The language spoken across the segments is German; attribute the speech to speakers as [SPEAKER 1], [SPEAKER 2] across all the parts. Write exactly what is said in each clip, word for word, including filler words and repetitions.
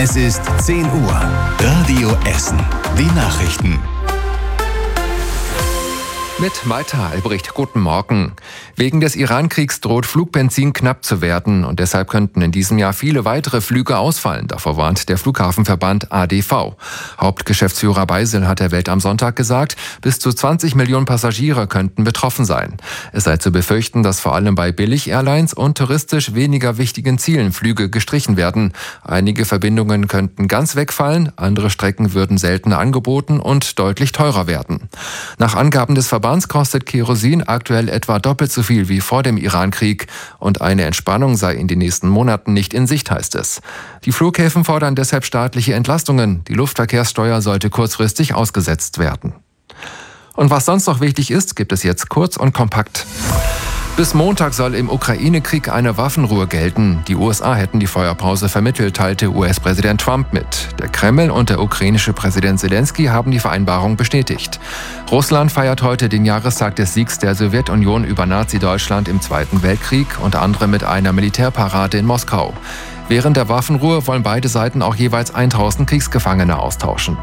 [SPEAKER 1] Es ist zehn Uhr. Radio Essen. Die Nachrichten.
[SPEAKER 2] Mit Malta Albrecht, guten Morgen. Wegen des Iran-Kriegs droht Flugbenzin knapp zu werden und deshalb könnten in diesem Jahr viele weitere Flüge ausfallen. Davor warnt der Flughafenverband A D V. Hauptgeschäftsführer Beisel hat der Welt am Sonntag gesagt, bis zu zwanzig Millionen Passagiere könnten betroffen sein. Es sei zu befürchten, dass vor allem bei Billig-Airlines und touristisch weniger wichtigen Zielen Flüge gestrichen werden. Einige Verbindungen könnten ganz wegfallen, andere Strecken würden seltener angeboten und deutlich teurer werden. Nach Angaben des Verbands kostet Kerosin aktuell etwa doppelt so viel wie vor dem Iran-Krieg und eine Entspannung sei in den nächsten Monaten nicht in Sicht, heißt es. Die Flughäfen fordern deshalb staatliche Entlastungen. Die Luftverkehrssteuer sollte kurzfristig ausgesetzt werden. Und was sonst noch wichtig ist, gibt es jetzt kurz und kompakt. Bis Montag soll im Ukraine-Krieg eine Waffenruhe gelten. Die U S A hätten die Feuerpause vermittelt, teilte U S-Präsident Trump mit. Der Kreml und der ukrainische Präsident Zelensky haben die Vereinbarung bestätigt. Russland feiert heute den Jahrestag des Siegs der Sowjetunion über Nazi-Deutschland im Zweiten Weltkrieg, unter anderem mit einer Militärparade in Moskau. Während der Waffenruhe wollen beide Seiten auch jeweils tausend Kriegsgefangene austauschen.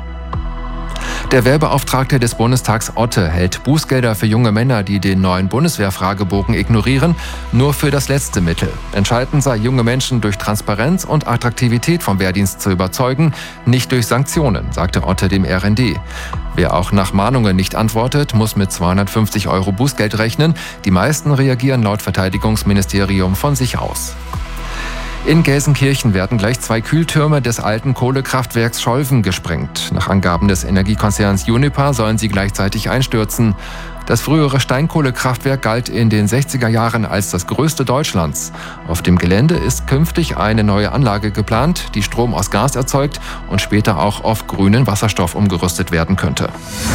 [SPEAKER 2] Der Wehrbeauftragte des Bundestags Otte hält Bußgelder für junge Männer, die den neuen Bundeswehrfragebogen ignorieren, nur für das letzte Mittel. Entscheidend sei, junge Menschen durch Transparenz und Attraktivität vom Wehrdienst zu überzeugen, nicht durch Sanktionen, sagte Otte dem R N D. Wer auch nach Mahnungen nicht antwortet, muss mit zweihundertfünfzig Euro Bußgeld rechnen. Die meisten reagieren laut Verteidigungsministerium von sich aus. In Gelsenkirchen werden gleich zwei Kühltürme des alten Kohlekraftwerks Scholven gesprengt. Nach Angaben des Energiekonzerns Uniper sollen sie gleichzeitig einstürzen. Das frühere Steinkohlekraftwerk galt in den sechziger Jahren als das größte Deutschlands. Auf dem Gelände ist künftig eine neue Anlage geplant, die Strom aus Gas erzeugt und später auch auf grünen Wasserstoff umgerüstet werden könnte.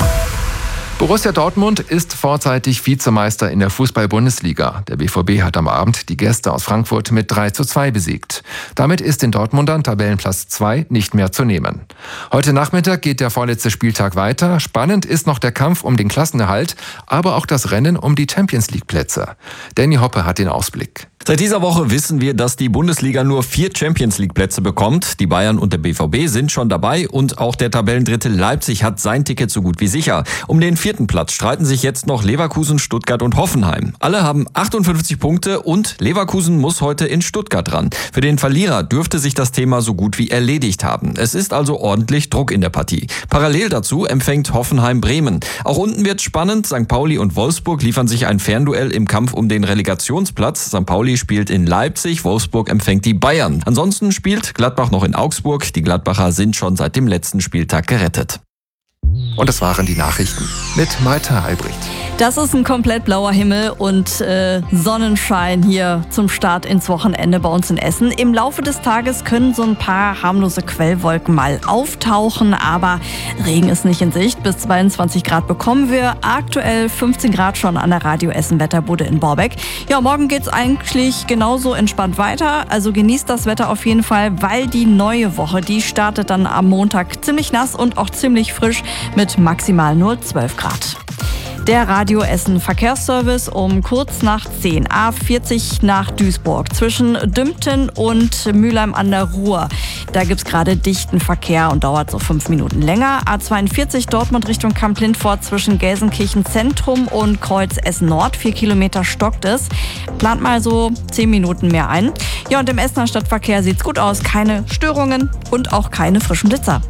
[SPEAKER 2] Borussia Dortmund ist vorzeitig Vizemeister in der Fußball-Bundesliga. Der B V B hat am Abend die Gäste aus Frankfurt mit drei zu zwei besiegt. Damit ist den Dortmundern Tabellenplatz zwei nicht mehr zu nehmen. Heute Nachmittag geht der vorletzte Spieltag weiter. Spannend ist noch der Kampf um den Klassenerhalt, aber auch das Rennen um die Champions-League-Plätze. Danny Hoppe hat den Ausblick.
[SPEAKER 3] Seit dieser Woche wissen wir, dass die Bundesliga nur vier Champions-League-Plätze bekommt. Die Bayern und der B V B sind schon dabei und auch der Tabellendritte Leipzig hat sein Ticket so gut wie sicher. Um den vierten Platz streiten sich jetzt noch Leverkusen, Stuttgart und Hoffenheim. Alle haben achtundfünfzig Punkte und Leverkusen muss heute in Stuttgart ran. Für den Verlierer dürfte sich das Thema so gut wie erledigt haben. Es ist also ordentlich Druck in der Partie. Parallel dazu empfängt Hoffenheim Bremen. Auch unten wird spannend. Sankt Pauli und Wolfsburg liefern sich ein Fernduell im Kampf um den Relegationsplatz. Sankt Pauli spielt in Leipzig, Wolfsburg empfängt die Bayern. Ansonsten spielt Gladbach noch in Augsburg. Die Gladbacher sind schon seit dem letzten Spieltag gerettet.
[SPEAKER 2] Und das waren die Nachrichten mit Malta Albrecht.
[SPEAKER 4] Das ist ein komplett blauer Himmel und äh, Sonnenschein hier zum Start ins Wochenende bei uns in Essen. Im Laufe des Tages können so ein paar harmlose Quellwolken mal auftauchen, aber Regen ist nicht in Sicht. Bis zweiundzwanzig Grad bekommen wir. Aktuell fünfzehn Grad schon an der Radio Essen Wetterbude in Borbeck. Ja, morgen geht's eigentlich genauso entspannt weiter. Also genießt das Wetter auf jeden Fall, weil die neue Woche, die startet dann am Montag ziemlich nass und auch ziemlich frisch mit maximal nur zwölf Grad. Der Radio Essen Verkehrsservice um kurz nach zehn. A vierzig nach Duisburg zwischen Dümpten und Mülheim an der Ruhr. Da gibt's gerade dichten Verkehr und dauert so fünf Minuten länger. A zweiundvierzig Dortmund Richtung Kamp-Lindfort zwischen Gelsenkirchen Zentrum und Kreuz Essen Nord. Vier Kilometer stockt es. Plant mal so zehn Minuten mehr ein. Ja, und im Essener Stadtverkehr sieht's gut aus. Keine Störungen und auch keine frischen Blitzer.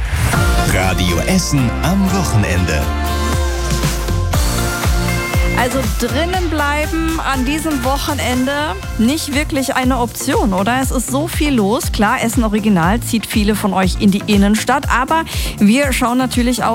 [SPEAKER 1] Radio Essen am Wochenende.
[SPEAKER 4] Also drinnen bleiben an diesem Wochenende nicht wirklich eine Option, oder? Es ist so viel los. Klar, Essen Original zieht viele von euch in die Innenstadt, aber wir schauen natürlich auch